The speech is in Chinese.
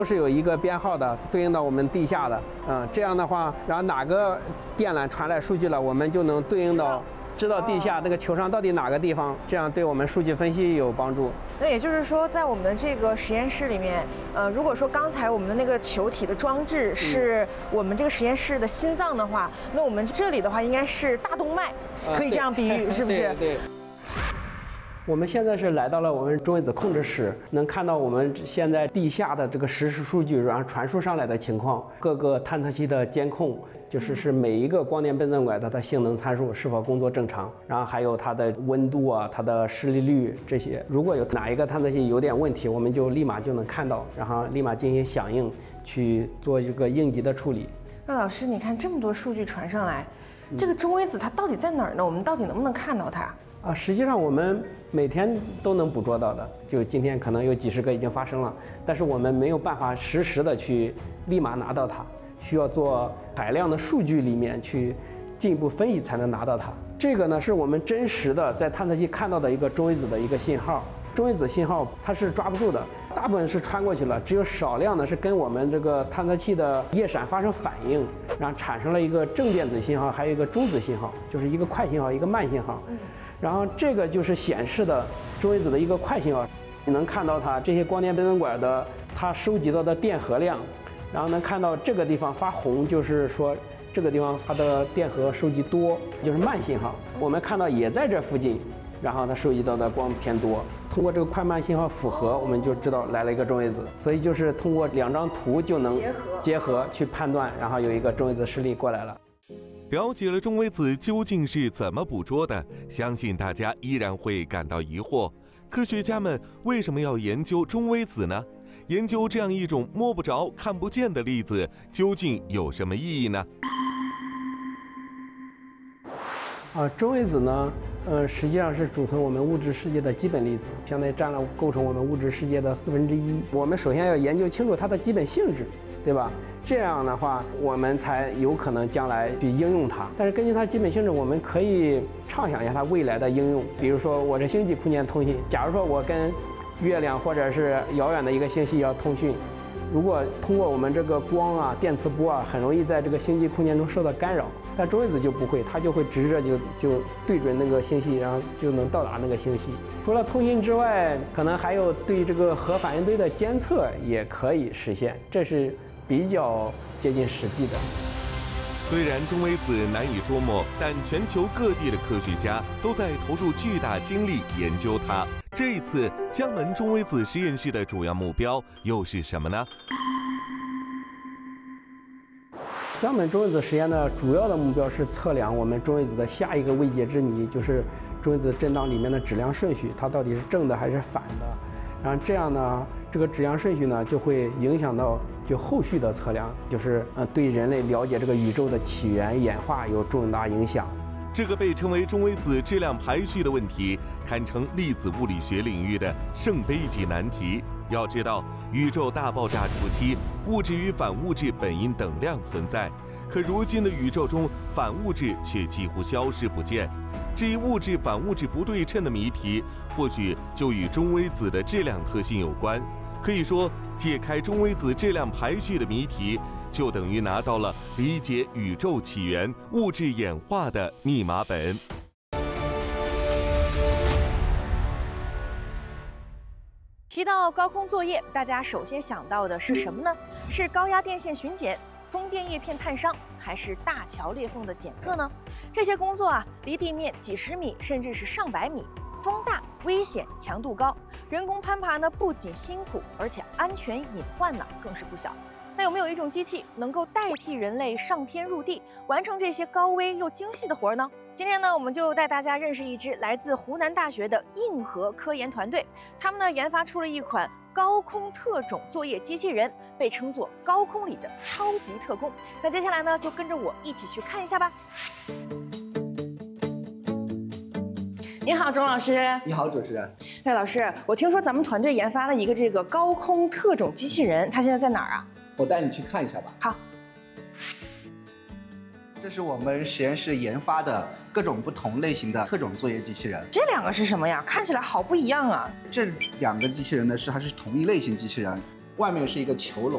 都是有一个编号的，对应到我们地下的，这样的话，然后哪个电缆传来数据了，我们就能对应到，知道地下那个球上到底哪个地方，这样对我们数据分析有帮助。 那也就是说，在我们的这个实验室里面，如果说刚才我们的那个球体的装置是我们这个实验室的心脏的话，那我们这里的话应该是大动脉，可以这样比喻，是不是？ 对。我们现在是来到了我们中微子控制室，能看到我们现在地下的这个实时数据，然后传输上来的情况，各个探测器的监控，就是每一个光电倍增管它的性能参数是否工作正常，然后还有它的温度啊、它的湿利率这些。如果有哪一个探测器有点问题，我们就立马就能看到，然后立马进行响应，去做一个应急的处理。 那老师，你看这么多数据传上来，这个中微子它到底在哪儿呢？我们到底能不能看到它？ 实际上我们每天都能捕捉到的，就今天可能有几十个已经发生了，但是我们没有办法实时的去立马拿到它，需要做海量的数据里面去进一步分析才能拿到它。这个呢是我们真实的在探测器看到的一个中微子的一个信号，中微子信号它是抓不住的，大部分是穿过去了，只有少量的是跟我们这个探测器的夜闪发生反应，然后产生了一个正电子信号，还有一个中子信号，就是一个快信号，一个慢信号。然后这个就是显示的中微子的一个快信号，你能看到它这些光电倍增管的它收集到的电荷量，然后能看到这个地方发红，就是说这个地方它的电荷收集多，就是慢信号。我们看到也在这附近，然后它收集到的光偏多。通过这个快慢信号符合，我们就知道来了一个中微子。所以就是通过2张图就能结合去判断，然后有一个中微子示例过来了。 了解了中微子究竟是怎么捕捉的，相信大家依然会感到疑惑：科学家们为什么要研究中微子呢？研究这样一种摸不着、看不见的粒子，究竟有什么意义呢？ 中微子呢，实际上是组成我们物质世界的基本粒子，相当于占了构成我们物质世界的1/4。我们首先要研究清楚它的基本性质，对吧？这样的话，我们才有可能将来去应用它。但是根据它基本性质，我们可以畅想一下它未来的应用。比如说，我这星际空间通信，假如说我跟月亮或者是遥远的一个星系要通讯，如果通过我们这个光啊、电磁波啊，很容易在这个星际空间中受到干扰。但中微子就不会，它就会直着就对准那个星系，然后就能到达那个星系。除了通信之外，可能还有对这个核反应堆的监测也可以实现，这是比较接近实际的。 虽然中微子难以捉摸，但全球各地的科学家都在投入巨大精力研究它。这一次江门中微子实验室的主要目标又是什么呢？ 江门中微子实验的主要的目标是测量我们中微子的下一个未解之谜，就是中微子振荡里面的质量顺序，它到底是正的还是反的。然后这样呢，这个质量顺序呢就会影响到就后续的测量，就是对人类了解这个宇宙的起源演化有重大影响。 这个被称为中微子质量排序的问题，堪称粒子物理学领域的圣杯级难题。要知道，宇宙大爆炸初期，物质与反物质本应等量存在，可如今的宇宙中，反物质却几乎消失不见。至于物质反物质不对称的谜题，或许就与中微子的质量特性有关。可以说，解开中微子质量排序的谜题，就等于拿到了理解宇宙起源、物质演化的密码本。 提到高空作业，大家首先想到的是什么呢？是高压电线巡检、风电叶片探伤，还是大桥裂缝的检测呢？这些工作啊，离地面几十米，甚至是上百米，风大、危险、强度高，人工攀爬呢不仅辛苦，而且安全隐患呢更是不小。那有没有一种机器能够代替人类上天入地，完成这些高危又精细的活呢？今天呢，我们就带大家认识一支来自湖南大学的硬核科研团队，他们呢研发出了一款高空特种作业机器人，被称作高空里的超级特工。那接下来呢，就跟着我一起去看一下吧。你好，钟老师。 你好，主持人。 哎，老师，我听说咱们团队研发了一个这个高空特种机器人，它现在在哪儿啊？ 我带你去看一下吧。 好。 这是我们实验室研发的各种不同类型的特种作业机器人。 这两个是什么呀？看起来好不一样啊！ 这两个机器人呢，它是同一类型机器人，外面是一个球笼，